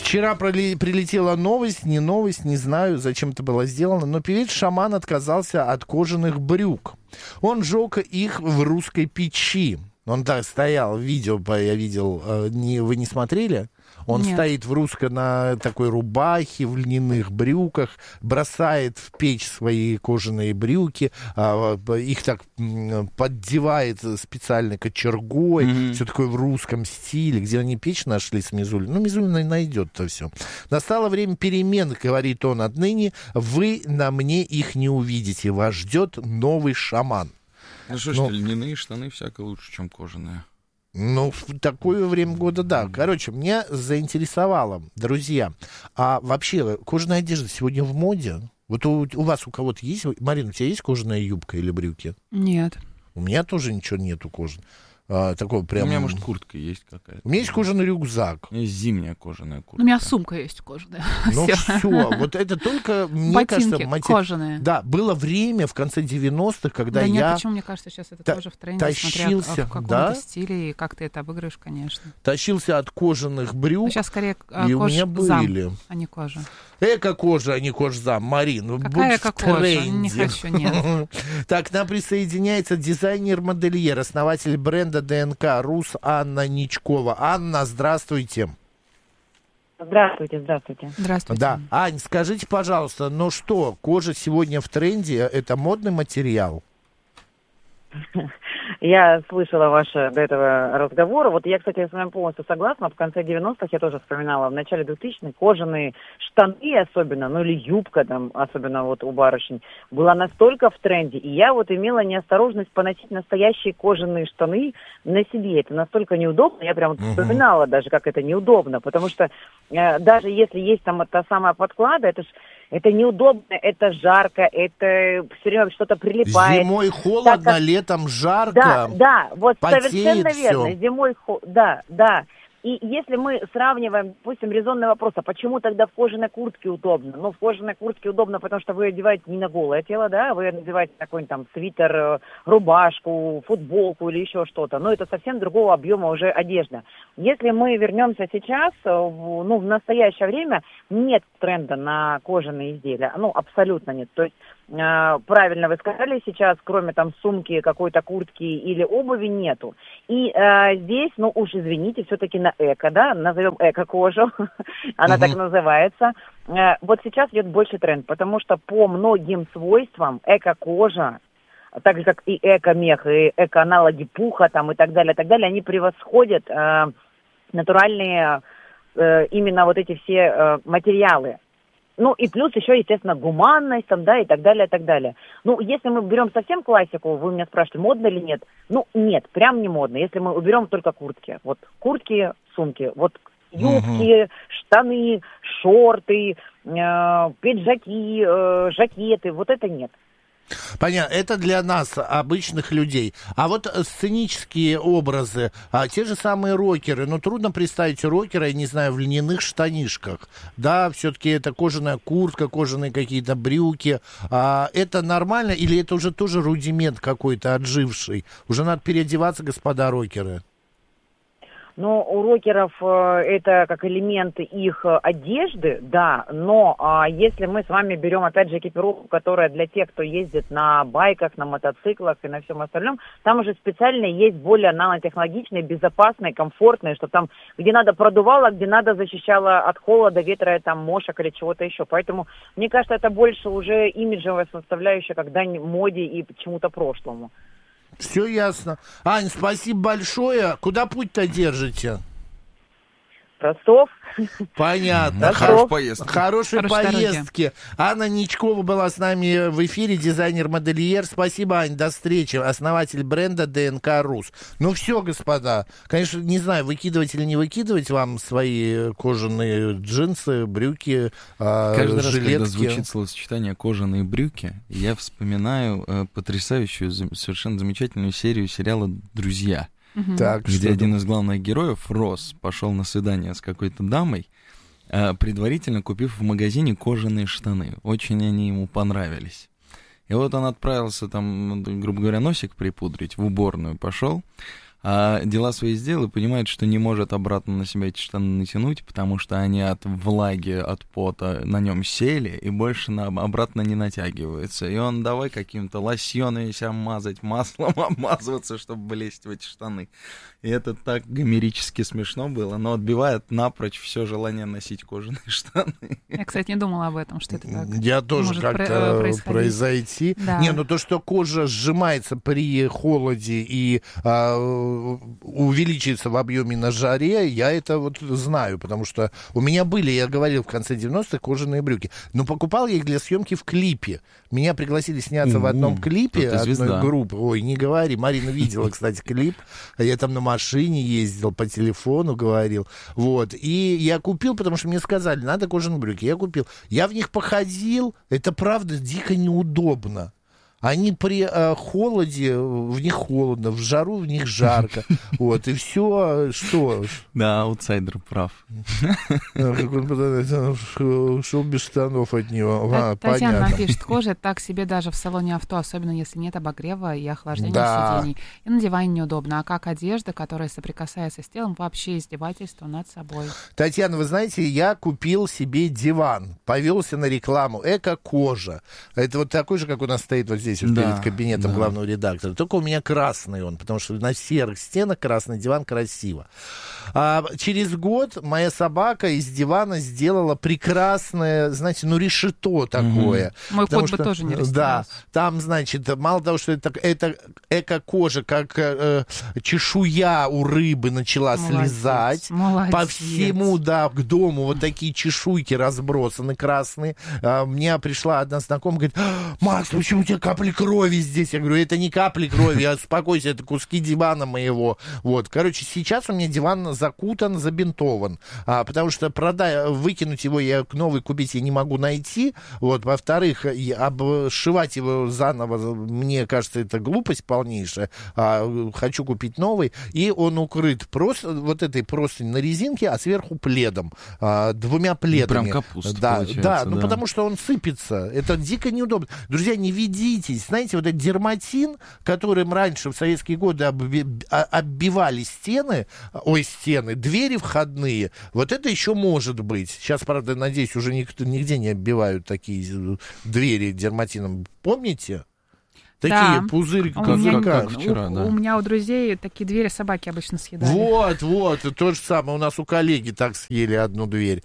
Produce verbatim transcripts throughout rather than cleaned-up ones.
Вчера проли- прилетела новость, не новость, не знаю, зачем это было сделано, но певец-шаман отказался от кожаных брюк. Он жег их в русской печи. Он так стоял, видео я видел, не, вы не смотрели? Он Нет. стоит в русской на такой рубахе, в льняных брюках, бросает в печь свои кожаные брюки, их так поддевает специальной кочергой, mm-hmm. все такое в русском стиле. Где они печь нашли с Мизулиной? Ну, Мизулина найдет это все. Настало время перемен, говорит он отныне. Вы на мне их не увидите. Вас ждет новый шаман. Ну что ж, ну, льняные штаны всяко лучше, чем кожаные. Ну, в такое время года, да. Короче, меня заинтересовало, друзья, а вообще кожаная одежда сегодня в моде? Вот у, у вас у кого-то есть? Марина, у тебя есть кожаная юбка или брюки? Нет. У меня тоже ничего нету кожаного. А, такого прям... У меня, может, куртка есть какая-то. У меня есть кожаный рюкзак. У меня есть зимняя кожаная куртка. У меня сумка есть кожаная. Ну все, вот это только, мне ботинки кажется... Ботинки кожаные. Да, было время в конце девяностых, когда да я... Да нет, почему, мне кажется, сейчас это та- тоже в тренде, тащился, смотря в каком-то да? стиле, и как ты это обыгрываешь, конечно. Тащился от кожаных брюк, но сейчас скорее и у меня были. А не кожа. Эко-кожа, а не кожзам. Марин, какая будь в эко-кожа? тренде. Не хочу, нет. Так, к нам присоединяется дизайнер-модельер, основатель бренда ДНК Рус Анна Ничкова. Анна, здравствуйте. Здравствуйте, здравствуйте. Здравствуйте. Да, Ань, скажите, пожалуйста, ну что, кожа сегодня в тренде, это модный материал? Я слышала ваш до этого разговор. Вот я, кстати, с вами полностью согласна. В конце девяностых я тоже вспоминала. В начале двухтысячных кожаные штаны особенно, ну или юбка там, особенно вот у барышень, была настолько в тренде. И я вот имела неосторожность поносить настоящие кожаные штаны на себе. Это настолько неудобно. Я прям uh-huh. вспоминала даже, как это неудобно. Потому что э, даже если есть там та самая подклада, это ж это неудобно, это жарко, это все время что-то прилипает. Зимой холодно, как... летом жарко. Да, да, вот совершенно всё. верно. Зимой, хо... да, да. И если мы сравниваем, допустим, резонный вопрос, а почему тогда в кожаной куртке удобно? Ну, в кожаной куртке удобно, потому что вы одеваете не на голое тело, да, вы надеваете какой-нибудь там свитер, рубашку, футболку или еще что-то. Но это совсем другого объема уже одежда. Если мы вернемся сейчас, ну, в настоящее время нет тренда на кожаные изделия. Ну, абсолютно нет. То есть, э, правильно вы сказали, сейчас, кроме там сумки, какой-то куртки или обуви, нету. И э, здесь, ну уж извините, все-таки на эко, да, назовем эко-кожу, она так называется. Вот сейчас идет больше тренд, потому что по многим свойствам эко-кожа, так же как и эко-мех, и эко-аналоги пуха там и так далее, так далее, они превосходят э, натуральные э, именно вот эти все э, материалы. Ну и плюс еще, естественно, гуманность там, да, и так далее, и так далее. Ну, если мы берем совсем классику, вы меня спрашиваете, модно или нет? Ну, нет, прям не модно. Если мы уберем только куртки. Вот куртки, сумки, вот юбки, uh-huh. штаны, шорты, э, пиджаки, э, жакеты, вот это нет. Понятно, это для нас, обычных людей. А вот сценические образы, а, те же самые рокеры, ну, трудно представить рокера, я не знаю, в льняных штанишках. Да, все-таки это кожаная куртка, кожаные какие-то брюки. А, это нормально или это уже тоже рудимент какой-то отживший? Уже надо переодеваться, господа рокеры. Ну, у рокеров э, это как элемент их э, одежды, да, но э, если мы с вами берем, опять же, экипировку, которая для тех, кто ездит на байках, на мотоциклах и на всем остальном, там уже специально есть более нанотехнологичные, безопасные, комфортные, что там, где надо продувало, где надо защищало от холода, ветра, там, мошек или чего-то еще. Поэтому, мне кажется, это больше уже имиджевая составляющая, как дань моде и чему-то прошлому. Все ясно. Ань, спасибо большое. Куда путь-то держите? Ростов. Понятно. Хорошей поездки. Хорошей Хорошей поездки. дороги. Анна Ничкова была с нами в эфире, дизайнер-модельер. Спасибо, Ань, до встречи. Основатель бренда ДНК Рус. Ну все, господа. Конечно, не знаю, выкидывать или не выкидывать вам свои кожаные джинсы, брюки, Каждый жилетки. раз, когда звучит словосочетание «кожаные брюки», я вспоминаю э, потрясающую, совершенно замечательную серию сериала «Друзья». Так, где один из главных героев, Росс, пошел на свидание с какой-то дамой, предварительно купив в магазине кожаные штаны. Очень они ему понравились. И вот он отправился там, грубо говоря, носик припудрить, в уборную пошел, А дела свои сделал и понимает, что не может обратно на себя эти штаны натянуть, потому что они от влаги, от пота на нем сели и больше на, обратно не натягиваются. И он давай каким-то лосьонами себя мазать, маслом обмазываться, чтобы влезть в эти штаны. И это так гомерически смешно было, но отбивает напрочь все желание носить кожаные штаны. Я, кстати, не думала об этом, что это так Я тоже может как-то про- происходить. произойти. Да. Не, ну то, что кожа сжимается при холоде и а, увеличивается в объеме на жаре, я это вот знаю, потому что у меня были, я говорил, в конце девяностых кожаные брюки. Но покупал я их для съемки в клипе. Меня пригласили сняться в одном клипе одной группы. Ой, не говори. Марина видела, кстати, клип. Я там на машине ездил, по телефону говорил. Вот. И я купил, потому что мне сказали, надо кожаные брюки. Я купил. Я в них походил. Это правда дико неудобно. Они при э, холоде, в них холодно, в жару в них жарко. Вот, и все, что? Да, аутсайдер прав. Как он шел без штанов от него. А, Татьяна нам понятно. пишет, кожа так себе даже в салоне авто, особенно если нет обогрева и охлаждения Да. сидений. И на диване неудобно. А как одежда, которая соприкасается с телом, вообще издевательство над собой. Татьяна, вы знаете, я купил себе диван, повелся на рекламу «Эко-кожа». Это вот такой же, как у нас стоит вот здесь, вот Да, перед кабинетом да. главного редактора. Только у меня красный он, потому что на серых стенах красный диван красиво. А через год моя собака из дивана сделала прекрасное, знаете, ну, решето такое. Мой Потому кот бы что, тоже не Да, растерялся. там, значит, мало того, что это, это эко-кожа, как э, чешуя у рыбы начала Молодец, слезать. молодец. По всему, да, к дому вот такие чешуйки разбросаны красные. А, мне пришла одна знакомая, говорит: Макс, почему у тебя капли крови здесь? Я говорю, это не капли крови, а успокойся, это куски дивана моего. Вот, короче, сейчас у меня диван закутан, забинтован, а, потому что продай, выкинуть его я новый купить я не могу найти. Вот, во-вторых, и обшивать его заново, мне кажется, это глупость полнейшая. А, хочу купить новый, и он укрыт просто вот этой простыней на резинке, а сверху пледом, а, двумя пледами. Прям капуста Да, получается, да, ну да. потому что он сыпется. Это дико неудобно. Друзья, не ведитесь. Знаете, вот этот дерматин, которым раньше в советские годы обби- а- оббивали стены, ой, стены, двери входные, вот это еще может быть. Сейчас, правда, надеюсь, уже никто, нигде не оббивают такие двери дерматином. Помните? Такие Да. пузырьки. У Как- меня, как- у- как вчера, да. у меня у друзей такие двери собаки обычно съедали. Вот, вот, то же самое. У нас у коллеги так съели одну дверь.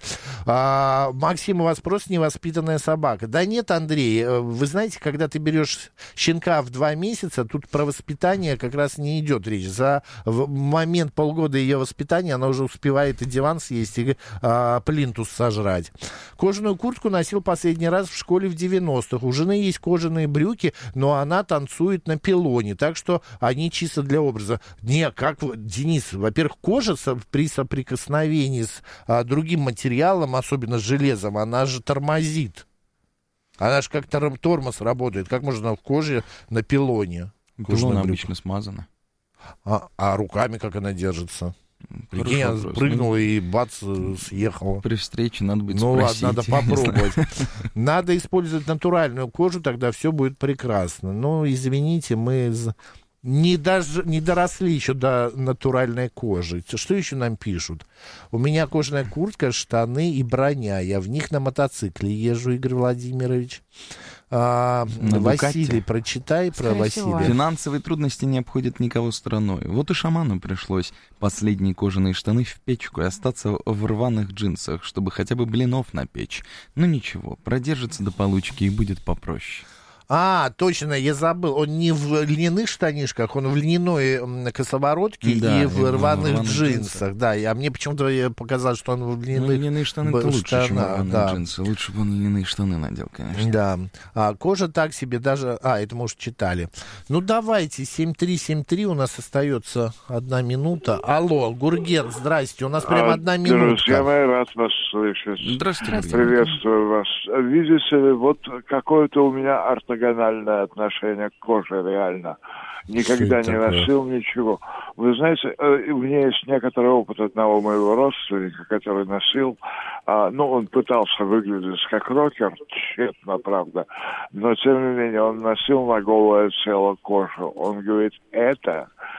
А, Максим, у вас просто невоспитанная собака. Да нет, Андрей, э, вы знаете, когда ты берешь щенка в два месяца, тут про воспитание как раз не идет речь. За в момент полгода ее воспитания она уже успевает и диван съесть, и а, плинтус сожрать. Кожаную куртку носил последний раз в школе в девяностых. У жены есть кожаные брюки, но она танцует на пилоне, так что они чисто для образа. Не, как, вы- Денис, во-первых, кожа со- при соприкосновении с а, другим материалом, особенно с железом, она же тормозит. Она же как тор- тормоз работает. Как можно в коже на пилоне? Пилоны Кожаные брюки. обычно смазаны. А, а руками как она держится? Прикинь, Хороший она вопрос. прыгнула и бац, э, съехала. При встрече надо будет Ну спросить. ладно, надо я не знаю. попробовать. Надо использовать натуральную кожу, тогда все будет прекрасно. Ну, извините, мы з- не, даже, не доросли еще до натуральной кожи. Что еще нам пишут? У меня кожаная куртка, штаны и броня. Я в них на мотоцикле езжу, Игорь Владимирович. А, На Василий, Дукате. прочитай про Скорее всего. Василия. Финансовые трудности не обходят никого стороной. Вот и шаману пришлось последние кожаные штаны в печку и остаться в рваных джинсах, чтобы хотя бы блинов напечь. Но ничего, продержится до получки и будет попроще. А, точно, я забыл. Он не в льняных штанишках, он в льняной м, косоворотке Да, и и в в рваных рваных джинсах. джинсах. Да, и- а мне почему-то э, показалось, что он в Ну, льняных... льняные штаны б- это лучше, чем штанах, рваные да. джинсы. Лучше бы он льняные штаны надел, конечно. Да. А, кожа так себе даже... А, это мы уже читали. Ну, давайте, семь три семь три, у нас остается одна минута. Алло, Гурген, здрасте, у нас прям А, одна Друзья минутка. мои, рад вас слышать. Здравствуйте, Здравствуйте. Гурген. Приветствую вас. Видите ли, вот какое-то у меня ортогональное отношение к коже, реально. Никогда Что не это такое? носил ничего. Вы знаете, э, у меня есть некоторый опыт одного моего родственника, который носил, а, ну, он пытался выглядеть как рокер, тщетно, правда, но, тем не менее, он носил на голое тело кожу. Он говорит, это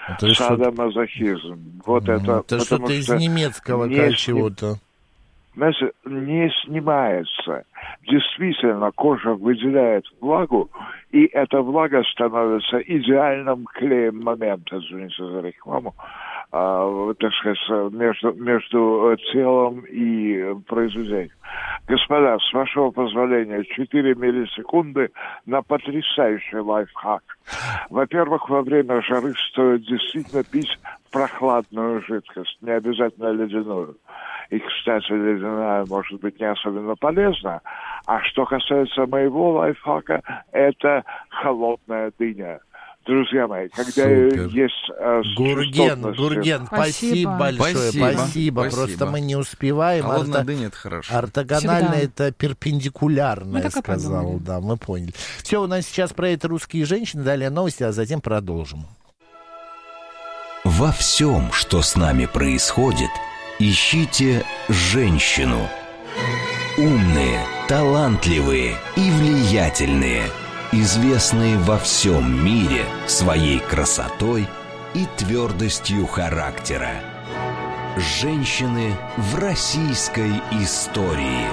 Это садомазохизм. Вот это, это что-то из что немецкого не как чего-то. Знаете, не снимается. Действительно, кожа выделяет влагу, и эта влага становится идеальным клеем момента, извините за рекламу, а, так сказать, между, между телом и произведением. Господа, с вашего позволения, четыре миллисекунды на потрясающий лайфхак. Во-первых, во время жары стоит действительно пить прохладную жидкость, не обязательно ледяную. И, кстати, ледяная может быть не особенно полезна. А что касается моего лайфхака, это холодная дыня. Друзья мои, когда Супер. есть э, Гурген, Гурген, спасибо, Спасибо. большое, Спасибо. спасибо. Спасибо. Просто мы не успеваем. Холодная Орто- дыня — это хорошо. Ортогонально Всегда. это перпендикулярно, Мы я так и сказал. подумали. Да, мы поняли. Все, у нас сейчас про это русские женщины, далее новости, а затем продолжим. Во всем, что с нами происходит, ищите женщину. Умные, талантливые и влиятельные, известные во всем мире своей красотой и твердостью характера. Женщины в российской истории.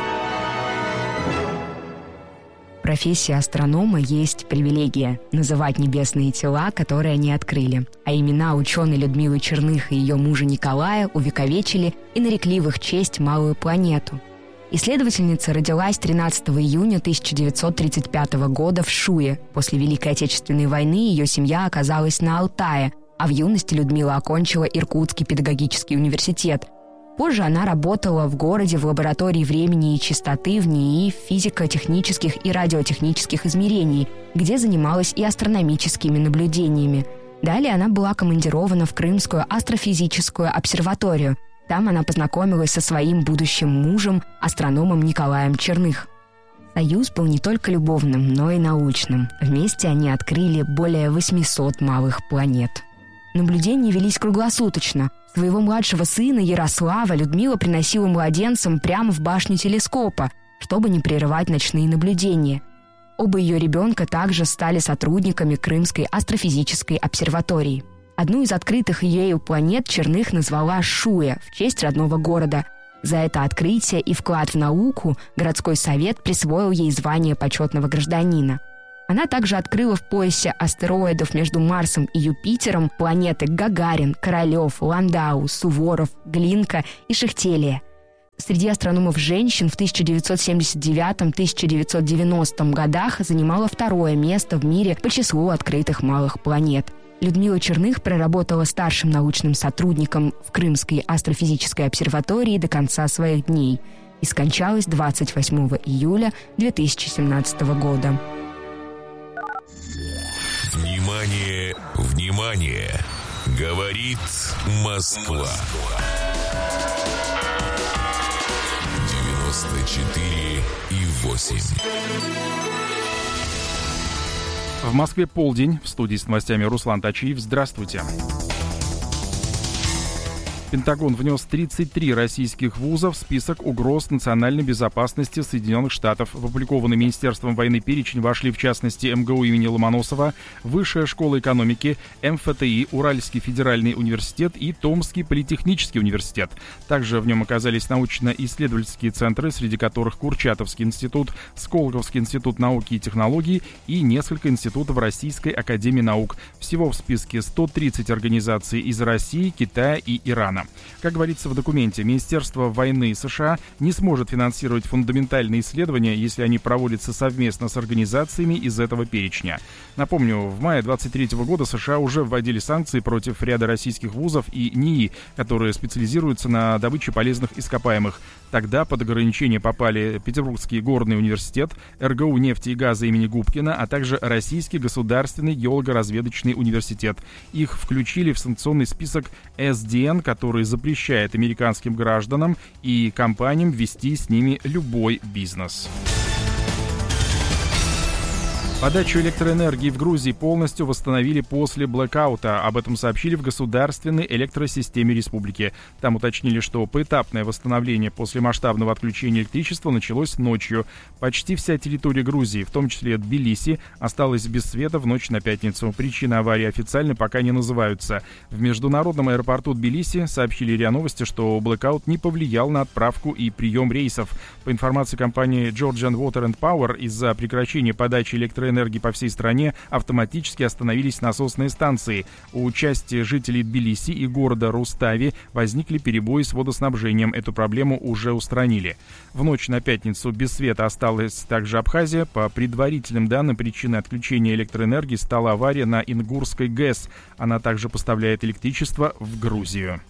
Профессия астронома есть привилегия – называть небесные тела, которые они открыли. А имена ученой Людмилы Черных и ее мужа Николая увековечили и нарекли в их честь малую планету. Исследовательница родилась тринадцатого июня тысяча девятьсот тридцать пятого года в Шуе. После Великой Отечественной войны ее семья оказалась на Алтае, а в юности Людмила окончила Иркутский педагогический университет. Позже она работала в городе в лаборатории времени и частоты в НИИ физико-технических и радиотехнических измерений, где занималась и астрономическими наблюдениями. Далее она была командирована в Крымскую астрофизическую обсерваторию. Там она познакомилась со своим будущим мужем, астрономом Николаем Черных. Союз был не только любовным, но и научным. Вместе они открыли более восемьсот малых планет. Наблюдения велись круглосуточно. Своего младшего сына Ярослава Людмила приносила младенцам прямо в башню телескопа, чтобы не прерывать ночные наблюдения. Оба ее ребенка также стали сотрудниками Крымской астрофизической обсерватории. Одну из открытых ею планет Черных назвала Шуя в честь родного города. За это открытие и вклад в науку городской совет присвоил ей звание почетного гражданина. Она также открыла в поясе астероидов между Марсом и Юпитером планеты Гагарин, Королев, Ландау, Суворов, Глинка и Шехтелия. Среди астрономов-женщин в тысяча девятьсот семьдесят девятом — тысяча девятьсот девяностом годах занимала второе место в мире по числу открытых малых планет. Людмила Черных проработала старшим научным сотрудником в Крымской астрофизической обсерватории до конца своих дней и скончалась двадцать восьмого июля две тысячи семнадцатого года. Внимание, внимание! Говорит Москва. девяносто четыре и восемь. В Москве полдень. В студии с новостями Руслан Тачиев. Здравствуйте. Пентагон внес тридцать три российских вуза в список угроз национальной безопасности Соединенных Штатов. В опубликованный Министерством войны перечень вошли в частности МГУ имени Ломоносова, Высшая школа экономики, МФТИ, Уральский федеральный университет и Томский политехнический университет. Также в нем оказались научно-исследовательские центры, среди которых Курчатовский институт, Сколковский институт науки и технологий и несколько институтов Российской академии наук. Всего в списке сто тридцать организаций из России, Китая и Ирана. Как говорится в документе, Министерство войны США не сможет финансировать фундаментальные исследования, если они проводятся совместно с организациями из этого перечня. Напомню, в мае двадцать третьего года США уже вводили санкции против ряда российских вузов и НИИ, которые специализируются на добыче полезных ископаемых. Тогда под ограничения попали Петербургский горный университет, эр гэ у нефти и газа имени Губкина, а также Российский государственный геолого-разведочный университет. Их включили в санкционный список эс ди эн, который запрещает американским гражданам и компаниям вести с ними любой бизнес. Подачу электроэнергии в Грузии полностью восстановили после блэкаута. Об этом сообщили в Государственной электросистеме республики. Там уточнили, что поэтапное восстановление после масштабного отключения электричества началось ночью. Почти вся территория Грузии, в том числе Тбилиси, осталась без света в ночь на пятницу. Причины аварии официально пока не называются. В международном аэропорту Тбилиси сообщили РИА Новости, что блэкаут не повлиял на отправку и прием рейсов. По информации компании Georgian Water and Power, из-за прекращения подачи электроэнергии энергии по всей стране автоматически остановились насосные станции. У части жителей Тбилиси и города Рустави возникли перебои с водоснабжением. Эту проблему уже устранили. В ночь на пятницу без света осталась также Абхазия. По предварительным данным, причиной отключения электроэнергии стала авария на Ингурской ГЭС. Она также поставляет электричество в Грузию.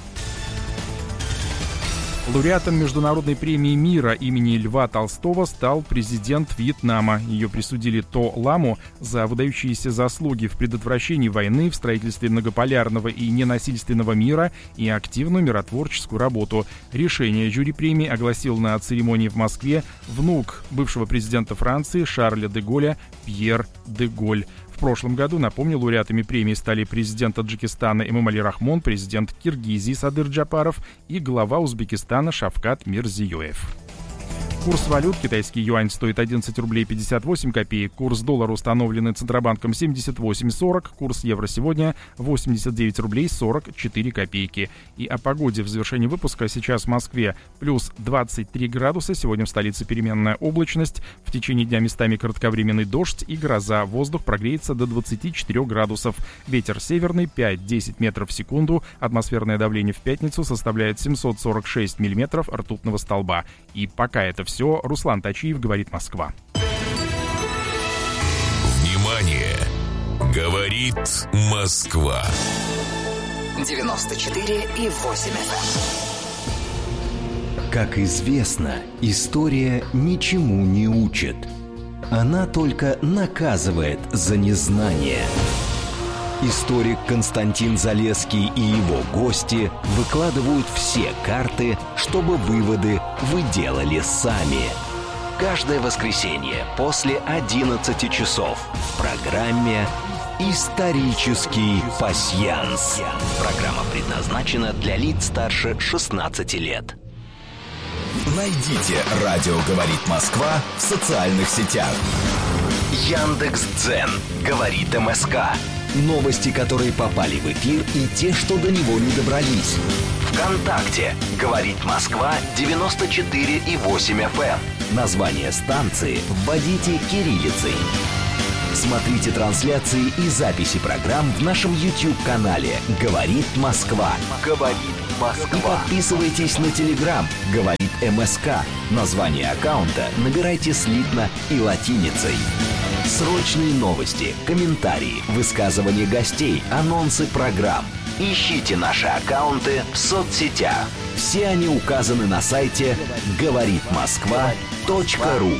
Лауреатом Международной премии мира имени Льва Толстого стал президент Вьетнама. Ее присудили То Ламу за выдающиеся заслуги в предотвращении войны, в строительстве многополярного и ненасильственного мира и активную миротворческую работу. Решение жюри премии огласил на церемонии в Москве внук бывшего президента Франции Шарля де Голля Пьер де Голь. В прошлом году, напомню, лауреатами премии стали президент Таджикистана Эмомали Рахмон, президент Киргизии Садыр Джапаров и глава Узбекистана Шавкат Мирзиёев. Курс валют: китайский юань стоит одиннадцать рублей пятьдесят восемь копеек, курс доллара установленный Центробанком семьдесят восемь сорок, курс евро сегодня восемьдесят девять рублей сорок четыре копейки. И о погоде в завершении выпуска. Сейчас в Москве плюс двадцать три градуса, сегодня в столице переменная облачность, в течение дня местами кратковременный дождь и гроза, воздух прогреется до двадцати четырёх градусов, ветер северный пять-десять метров в секунду, атмосферное давление в пятницу составляет семьсот сорок шесть миллиметров ртутного столба. И пока это все. Все, Руслан Тачиев, говорит Москва. Внимание! Говорит Москва. девяносто четыре и восемь эф эм. Как известно, история ничему не учит. Она только наказывает за незнание. Историк Константин Залесский и его гости выкладывают все карты, чтобы выводы вы делали сами. Каждое воскресенье после одиннадцати часов в программе «Исторический пасьянс». Программа предназначена для лиц старше шестнадцати лет. Найдите «Радио говорит Москва» в социальных сетях. Яндекс.Дзен говорит МСК. Новости, которые попали в эфир, и те, что до него не добрались. ВКонтакте говорит Москва девяносто четыре и восемь эф эм. Название станции вводите кириллицей. Смотрите трансляции и записи программ в нашем YouTube-канале «Говорит Москва». «Говорит Москва». И подписывайтесь на Telegram «Говорит МСК». Название аккаунта набирайте слитно и латиницей. Срочные новости, комментарии, высказывания гостей, анонсы программ. Ищите наши аккаунты в соцсетях. Все они указаны на сайте говорит москва точка ру.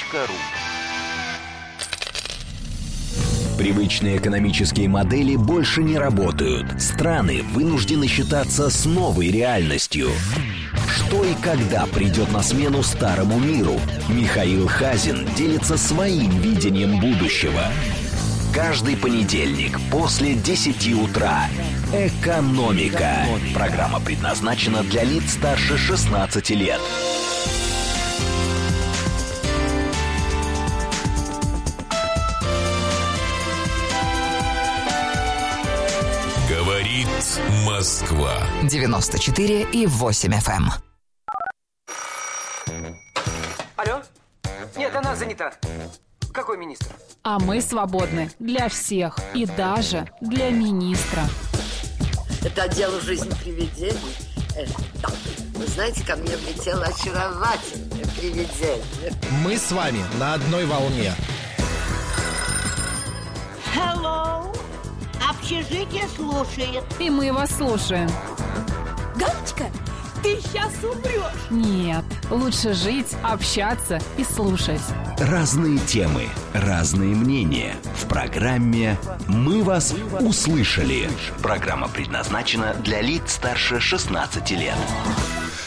Привычные экономические модели больше не работают. Страны вынуждены считаться с новой реальностью. Что и когда придет на смену старому миру? Михаил Хазин делится своим видением будущего. Каждый понедельник после десяти утра. «Экономика». Программа предназначена для лиц старше шестнадцати лет. Говорит Москва. девяносто четыре и восемь эф эм. Алло? Нет, она занята. Какой министр? А мы свободны для всех и даже для министра. Это отдел «Жизнь привидений». Э, да. Вы знаете, ко мне влетело очаровательное привидение. Мы с вами на одной волне. Hello. Общежитие слушает. И мы вас слушаем. Галочка, ты сейчас умрешь. Нет, лучше жить, общаться и слушать. Разные темы, разные мнения. В программе «Мы вас услышали». Программа предназначена для лиц старше шестнадцати лет.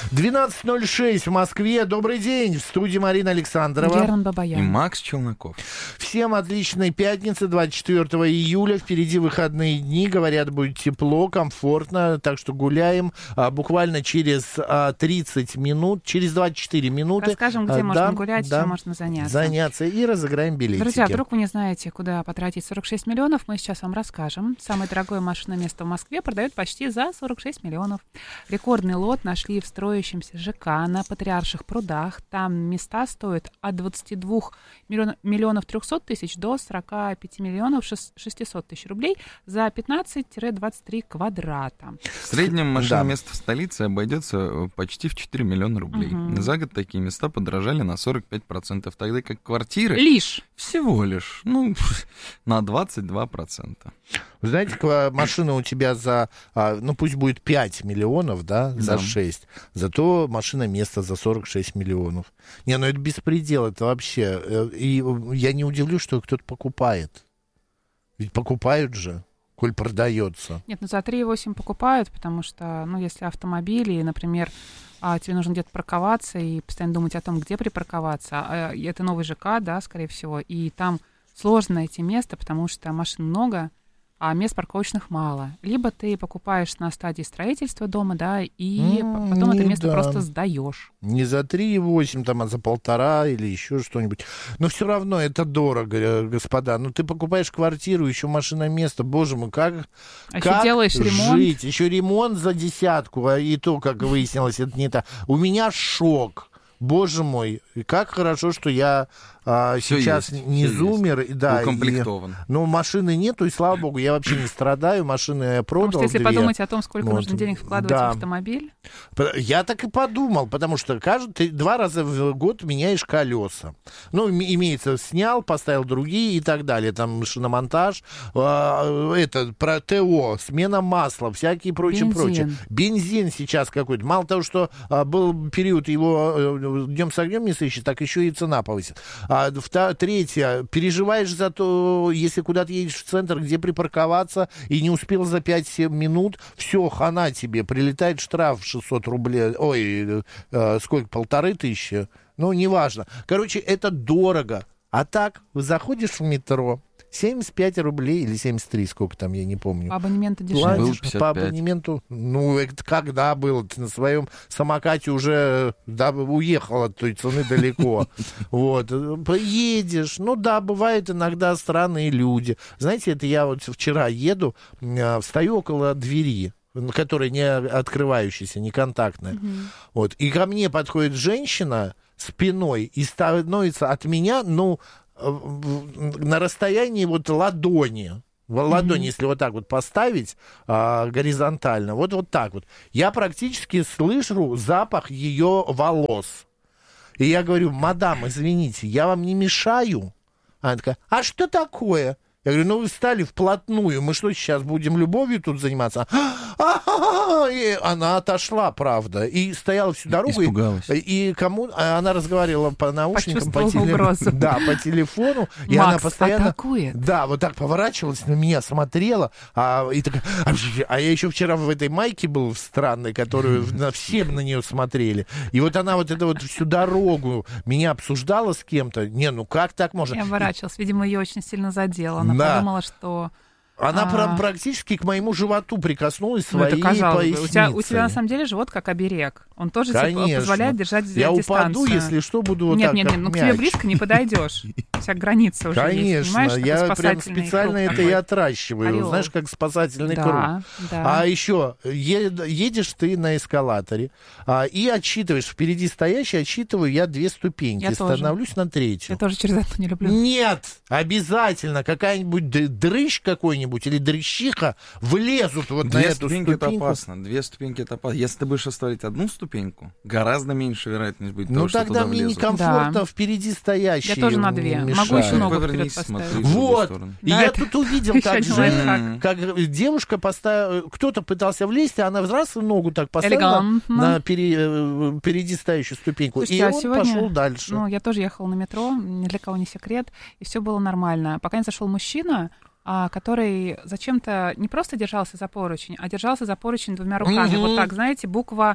двенадцать ноль шесть в Москве. Добрый день. В студии Марина Александрова. Герман Бабаян. И Макс Челноков. Всем отличной пятницы, двадцать четвёртого июля. Впереди выходные дни. Говорят, будет тепло, комфортно. Так что гуляем а, буквально через а, тридцать минут, через двадцать четыре минуты. Расскажем, где а, можно да, гулять, да, чем можно заняться. Заняться и разыграем билетики. Друзья, вдруг вы не знаете, куда потратить сорок шесть миллионов, мы сейчас вам расскажем. Самое дорогое машинное место в Москве продают почти за сорок шесть миллионов. Рекордный лот нашли в строящемся ЖК на Патриарших прудах. Там места стоят от двадцати двух миллионов трехсот тысяч до сорока пяти миллионов шестисот тысяч рублей за пятнадцать-двадцать три квадрата. В среднем машинное Да. место в столице обойдется почти в четыре миллиона рублей. Мгм. За год такие места подорожали на сорок пять процентов, тогда как квартиры Лишь. всего лишь, ну, на двадцать два процента. Вы знаете, ква- машина у тебя за, а, ну пусть будет пять миллионов, да, за Да. шесть. Зато машина место за сорок шесть миллионов. Не, ну это беспредел, это вообще. э, И я не удивлюсь, что кто-то покупает. Ведь покупают же, коль продается. Нет, ну за три и восемь покупают, потому что, ну, если автомобили, например, а, тебе нужно где-то парковаться и постоянно думать о том, где припарковаться, а, и это новый ЖК, да, скорее всего, и там сложно найти место, потому что машин много, а мест парковочных мало. Либо ты покупаешь на стадии строительства дома, да, и М, потом это не место да. просто сдаешь. Не за три и восемь, там, а за полтора или еще что-нибудь. Но все равно это дорого, э, господа. Ну, ты покупаешь квартиру, еще машина место. Боже мой, как, А еще как делаешь ремонт. жить? Еще ремонт за десятку, а и то, как выяснилось, это не так. У меня шок. Боже мой, и как хорошо, что я а, Всё сейчас есть, не всё зумер. И, да, Укомплектован. и- ну, машины нету, и слава богу, я вообще не страдаю. Машины я продал. Потому что если две. подумать о том, сколько Вот. нужно денег вкладывать Да. в автомобиль, Я так и подумал, потому что каждый, ты два раза в год меняешь колеса. Ну, м- имеется, снял, поставил другие и так далее. Там шиномонтаж, э, это, про ТО, смена масла, всякие прочее, Бензин. прочее. Бензин сейчас какой-то. Мало того, что а, был период его э, днем с огнем не сыщешь, так еще и цена повысит. А, вта- третье, переживаешь за то, если куда-то едешь в центр, где припарковаться, и не успел за пять-семь минут, все, хана тебе, прилетает штраф шестьсот рублей, ой, э, сколько, полторы тысячи, ну, неважно. Короче, это дорого. А так, заходишь в метро, семьдесят пять рублей или семьдесят три, сколько там, я не помню. по абонементу Платишь дешевле. Был пятьдесят по пять. абонементу. Ну, это когда было? Ты на своем самокате уже да, уехал от той цены далеко. Вот. Едешь. Ну да, бывают иногда странные люди. Знаете, это я вот вчера еду, э, встаю около двери, которая не открывающаяся, не контактная. Вот. И ко мне подходит женщина спиной и становится от меня, ну, э, в- на расстоянии вот ладони. В ладони, если вот так вот поставить а, горизонтально, вот, вот так вот, я практически слышу запах ее волос. И я говорю: мадам, извините, я вам не мешаю? Она такая: а что такое? Я говорю: ну вы встали вплотную, мы что, сейчас будем любовью тут заниматься? И она отошла, правда, и стояла всю дорогу. Испугалась. И, и кому... а Она разговаривала по наушникам, по, Почувствовала теле- угрозу. да, по телефону, и Макс она постоянно... атакует. Да, вот так поворачивалась на меня, смотрела, а, и такая... А я еще вчера в этой майке был странной, которую на- все на нее смотрели. И вот она вот эту вот всю дорогу меня обсуждала с кем-то. Не, ну как так можно? Я оборачивалась. Видимо, ее очень сильно задело. Она Да. подумала, что... Она а, пра- практически к моему животу прикоснулась ну, это своей казалось бы. поясницей. У тебя, у тебя на самом деле живот как оберег. Он тоже тебе Конечно. позволяет держать Я дистанцию. упаду, если что, буду вот нет, так, нет, как нет, ну к мяч. тебе близко не подойдешь. У тебя граница уже есть, Конечно, понимаешь? Такой я прям спасательный специально круг это и такой. отращиваю, Ореол. знаешь, как спасательный Да, круг. да. А еще е- едешь ты на эскалаторе а, и отсчитываешь, впереди стоящий, отсчитываю я две ступеньки, Я тоже. становлюсь на третью. Я тоже через это не люблю. Нет, обязательно какая-нибудь д- дрыщ какой-нибудь или дрыщиха влезут вот на Две эту ступеньки это ступеньку. опасно. Две ступеньки это опасно. Если ты будешь оставить одну ступеньку, гораздо меньше вероятность будет Ну того, что тогда туда мне влезут. некомфортно Да. впереди стоящие. Я тоже на две. мешают. Могу еще ногу Повернись, вперед смотри поставить. в другую Вот. сторону. И Да, я это тут увидел, еще как, один жен- лайфхак. как девушка поставила, кто-то пытался влезть, а она раз и ногу так поставила Элегантно. на пере- э, впереди стоящую ступеньку. Слушайте, и а он сегодня, пошел дальше. Ну, я тоже ехала на метро, ни для кого не секрет, и все было нормально. Пока не зашел мужчина, а, который зачем-то не просто держался за поручень, а держался за поручень двумя руками. Мгм. Вот так, знаете, буква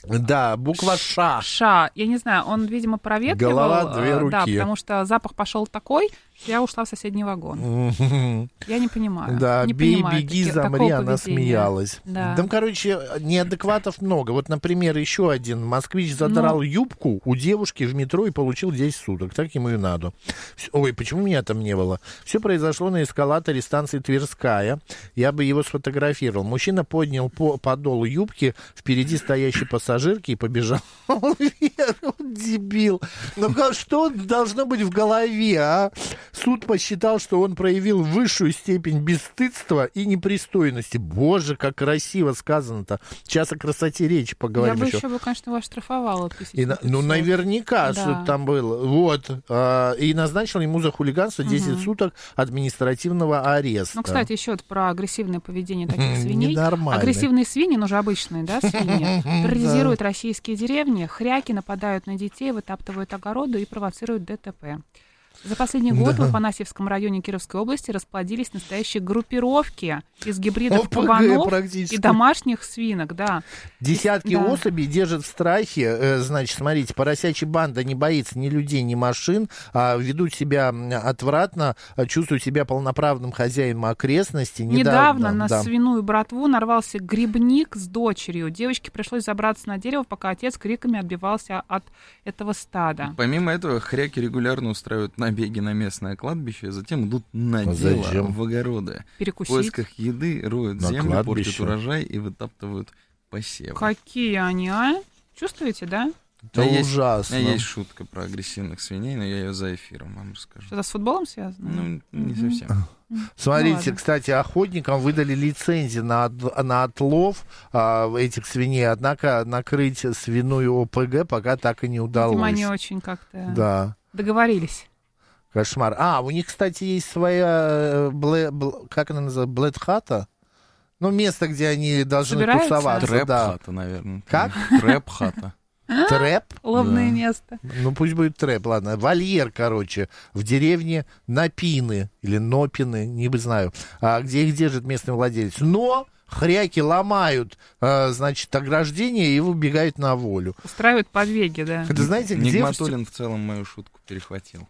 Да, буква Ш. Ша. Я не знаю, он, видимо, проветривал. Голова, две руки. Да, потому что запах пошел такой, что я ушла в соседний вагон. Я не понимаю. Да, не бей, понимаю беги, таки, замри, она поведения. смеялась. Да. Там, короче, неадекватов много. Вот, например, еще один москвич задрал ну... юбку у девушки в метро и получил десять суток. Так ему и надо. Ой, почему меня там не было? Все произошло на эскалаторе станции Тверская. Я бы его сфотографировал. Мужчина поднял по подол юбки впереди стоящей пассажирки и побежал вверх. Дебил. Ну что должно быть в голове, а? Суд посчитал, что он проявил высшую степень бесстыдства и непристойности. Боже, как красиво сказано-то. Сейчас о красоте речи поговорим Я еще. бы еще, бы, конечно, его оштрафовала. И, ну, наверняка, да. Что там было. Вот. А, и назначил ему за хулиганство десять угу. суток административного ареста. Ну, кстати, еще про агрессивное поведение таких свиней. Ненормально. Агрессивные свиньи, ну же обычные, да, свиньи, терроризируют российские деревни, хряки нападают на детей, вытаптывают огороды и провоцируют ДТП. За последний год да. в Афанасьевском районе Кировской области расплодились настоящие группировки из гибридов кабанов и домашних свинок, да. Десятки да. особей держат в страхе. Значит, смотрите, поросячья банда не боится ни людей, ни машин, а ведут себя отвратно, чувствуют себя полноправным хозяином окрестностей. Недавно, Недавно на да. свиную братву нарвался грибник с дочерью. Девочке пришлось забраться на дерево, пока отец криками отбивался от этого стада. Помимо этого, хряки регулярно устраивают набеги на местное кладбище, а затем идут на дело Зачем? в огороды. Перекусить. В поисках еды роют на землю, кладбище. Портят урожай и вытаптывают посевы. Какие они, а? Чувствуете, да? Это у ужасно. У меня есть шутка про агрессивных свиней, но я ее за эфиром вам расскажу. Что-то с футболом связано? Ну, не mm-hmm. совсем. Смотрите, ну, кстати, охотникам выдали лицензии на, на отлов а, этих свиней, однако накрыть свиную ОПГ пока так и не удалось. Видимо, они очень как-то да. договорились. Кошмар. А, у них, кстати, есть своя, блэ, блэ, как она называется, блэд-хата? Ну, место, где они должны Собираются? тусоваться. Трэп-хата, да. наверное. Как? Трэп-хата. Трэп? Ловное да. место. Ну, пусть будет трэп, ладно. Вольер, короче, в деревне Напины или Нопины, не знаю, а, где их держит местный владелец. Но хряки ломают, а, значит, ограждение и выбегают на волю. Устраивают побеги, да. Это, знаете, где... Нигматуллин в целом мою шутку перехватил.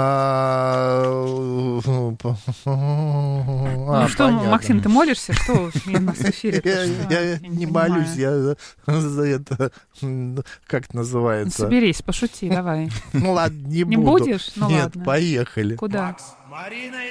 А, ну что, Максим, ты молишься? Что у нас в эфире? Я не молюсь, я за это, как это называется? Соберись, пошути, давай. Ну ладно, не буду. Не будешь? Ну ладно. ладно. Нет, поехали. Куда?